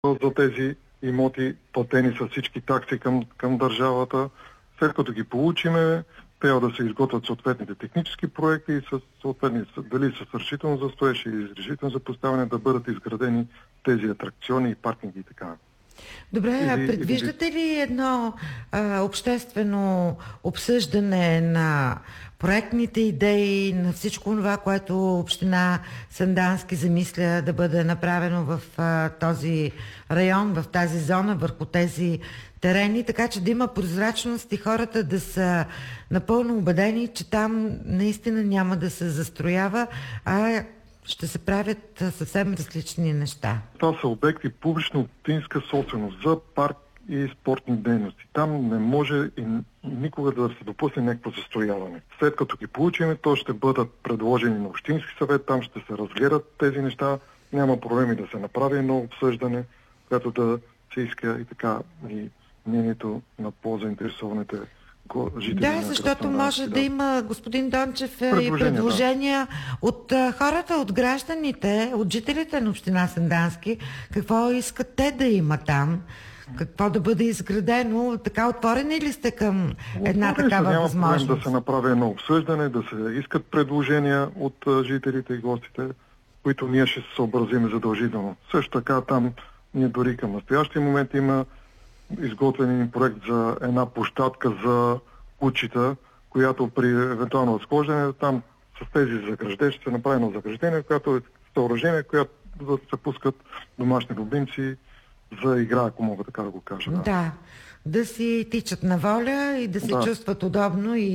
за тези имоти, платени с всички такси към държавата. След като ги получиме, трябва да се изготвят съответните технически проекти и дали с разрешително за строеж или разрешително за поставяне да бъдат изградени тези атракциони и паркинги и така. Добре, предвиждате ли едно обществено обсъждане на проектните идеи, на всичко това, което община Сандански замисля да бъде направено в този район, в тази зона, върху тези терени, така че да има прозрачност и хората да са напълно убедени, че там наистина няма да се застроява, а ще се правят съвсем различни неща. Това са обекти публично-общинска собственост за парк и спортни дейности. Там не може и никога да се допусне някакво застрояване. След като ги получим, то ще бъдат предложени на Общински съвет, там ще се разгледат тези неща. Няма проблеми да се направи едно обсъждане, което да се иска и така и мнението на по-заинтересованите жители. Да, защото може да има, господин Дончев, и предложения от хората, от гражданите, от жителите на община Сандански, какво искат те да има там, какво да бъде изградено. Така отворени ли сте към една такава възможност? Няма да се направи едно обсъждане, да се искат предложения от жителите и гостите, които ние ще се съобразим задължително. Също така там ние дори към настоящия момент има изготвен проект за една площадка за кучета, която при евентуално разхождане, там с тези заграждения ще се направи едно заграждение, което е съоръжение, което да се пускат домашни любимци за игра, ако мога така да го кажа. Да, да си тичат на воля и да се чувстват удобно и